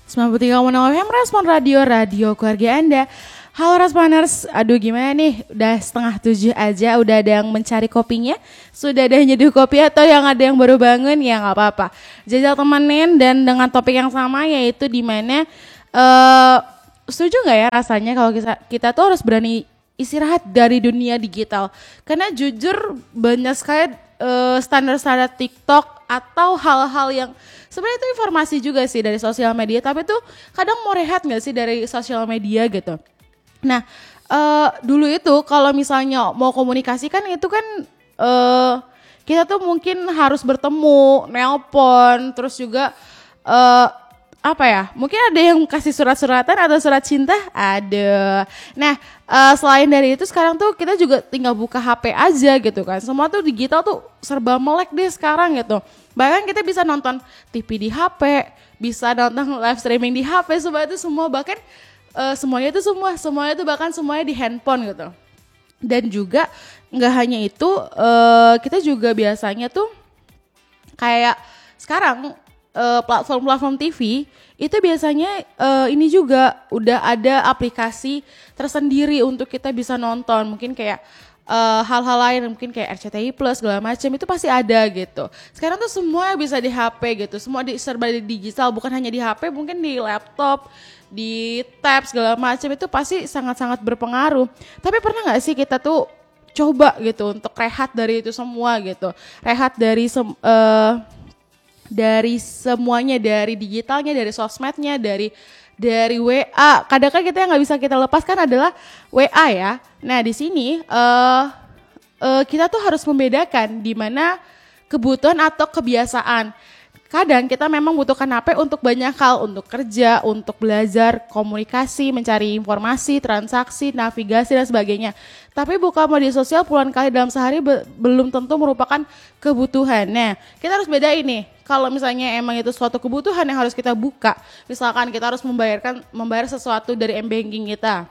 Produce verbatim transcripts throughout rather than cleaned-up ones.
sembilan puluh tiga koma nol F M Respon Radio, radio keluarga Anda. Halo Responers, aduh gimana nih, udah setengah tujuh aja, udah ada yang mencari kopinya, sudah ada yang nyeduh kopi atau yang ada yang baru bangun, ya gak apa-apa. Jajal temenin dan dengan topik yang sama, yaitu dimana, uh, setuju gak ya rasanya kalau kita, kita tuh harus berani istirahat dari dunia digital. Karena jujur banyak sekali uh, standar-standar TikTok atau hal-hal yang sebenarnya itu informasi juga sih dari sosial media, tapi tuh kadang mau rehat gak sih dari sosial media gitu. Nah uh, dulu itu kalau misalnya mau komunikasi kan itu kan uh, kita tuh mungkin harus bertemu, nelpon, terus juga uh, apa ya, mungkin ada yang kasih surat-suratan atau surat cinta, ada. Nah uh, selain dari itu sekarang tuh kita juga tinggal buka H P aja gitu kan, semua tuh digital tuh serba melek deh sekarang gitu. Bahkan kita bisa nonton T V di H P, bisa nonton live streaming di H P, semua itu semua bahkan uh, semuanya itu semua, semuanya itu bahkan semuanya di handphone gitu. Dan juga nggak hanya itu, uh, kita juga biasanya tuh kayak sekarang uh, platform-platform T V itu biasanya uh, ini juga udah ada aplikasi tersendiri untuk kita bisa nonton, mungkin kayak Uh, hal-hal lain mungkin kayak R C T I Plus segala macam itu pasti ada gitu. Sekarang tuh semua bisa di H P gitu, semua di, serba di digital, bukan hanya di H P, mungkin di laptop, di tab segala macam itu pasti sangat-sangat berpengaruh. Tapi pernah nggak sih kita tuh coba gitu untuk rehat dari itu semua gitu, rehat dari sem- uh, dari semuanya, dari digitalnya, dari sosmednya, dari dari W A. Kadang-kadang kita yang nggak bisa kita lepaskan adalah W A ya. Nah di sini uh, uh, kita tuh harus membedakan di mana kebutuhan atau kebiasaan. Kadang kita memang butuhkan H P untuk banyak hal, untuk kerja, untuk belajar, komunikasi, mencari informasi, transaksi, navigasi dan sebagainya. Tapi buka media sosial puluhan kali dalam sehari be- belum tentu merupakan kebutuhan. Nah, kita harus bedain nih. Kalau misalnya emang itu suatu kebutuhan yang harus kita buka, misalkan kita harus membayarkan membayar sesuatu dari m-banking kita,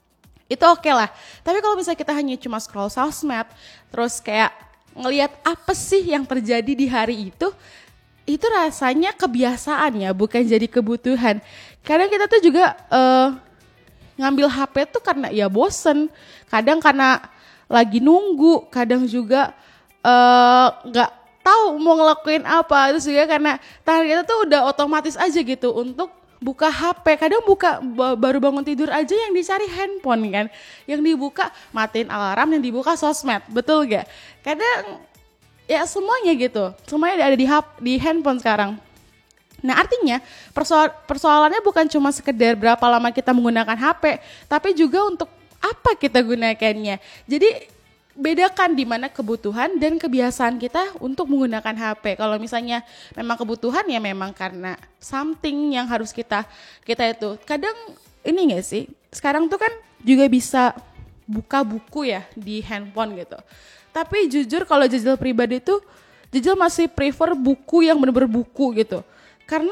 itu oke okay lah. Tapi kalau misalnya kita hanya cuma scroll sosmed, terus kayak ngelihat apa sih yang terjadi di hari itu, itu rasanya kebiasaan ya, bukan jadi kebutuhan. Kadang kita tuh juga uh, ngambil H P tuh karena ya bosen, kadang karena lagi nunggu, kadang juga nggak uh, tahu mau ngelakuin apa. Terus juga karena tangan kita tuh udah otomatis aja gitu untuk buka H P. Kadang buka baru bangun tidur aja yang dicari handphone kan, yang dibuka matiin alarm, yang dibuka sosmed, betul gak? Kadang ya semuanya gitu, semuanya ada di hap, di handphone sekarang. Nah artinya persoal, persoalannya bukan cuma sekedar berapa lama kita menggunakan H P, tapi juga untuk apa kita gunakannya. Jadi bedakan di mana kebutuhan dan kebiasaan kita untuk menggunakan H P. Kalau misalnya memang kebutuhan ya memang karena something yang harus kita kita itu. Kadang ini nggak sih? Sekarang tuh kan juga bisa buka buku ya di handphone gitu. Tapi jujur kalau Jajal pribadi tuh, Jajal masih prefer buku yang benar-benar buku gitu. Karena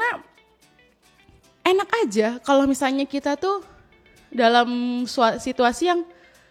enak aja kalau misalnya kita tuh dalam situasi yang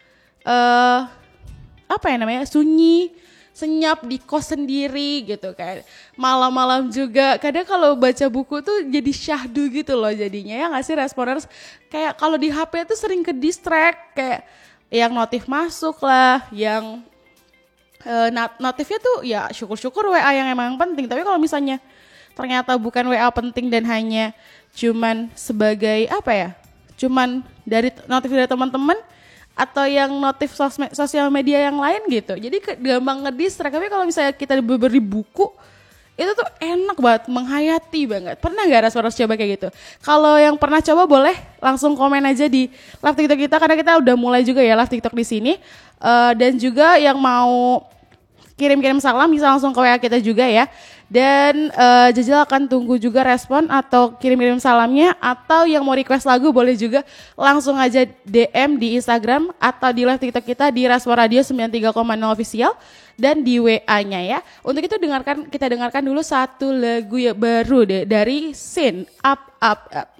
uh, apa ya namanya, sunyi, senyap di kos sendiri gitu kan. Malam-malam juga, kadang kalau baca buku tuh jadi syahdu gitu loh jadinya, ya nggak sih Responers? Kayak kalau di H P tuh sering ke distract, kayak yang notif masuk lah, yang Uh, notifnya tuh ya syukur-syukur W A yang emang penting. Tapi kalau misalnya ternyata bukan W A penting dan hanya cuman sebagai apa ya, cuman dari notif dari teman-teman atau yang notif sosmed, sosial media yang lain gitu, jadi ke, gampang ngedistract. Tapi kalau misalnya kita beri buku, itu tuh enak banget, menghayati banget. Pernah gak Responers coba kayak gitu? Kalau yang pernah coba boleh langsung komen aja di live TikTok kita, karena kita udah mulai juga ya live TikTok di sini. Uh, dan juga yang mau kirim-kirim salam bisa langsung ke W A kita juga ya. Dan uh, Jajal akan tunggu juga respon atau kirim-kirim salamnya, atau yang mau request lagu boleh juga langsung aja D M di Instagram atau di live TikTok kita di Respon Radio sembilan puluh tiga koma nol official dan di W A-nya ya. Untuk itu dengarkan kita dengarkan dulu satu lagu ya baru deh dari Sin Up Up Up.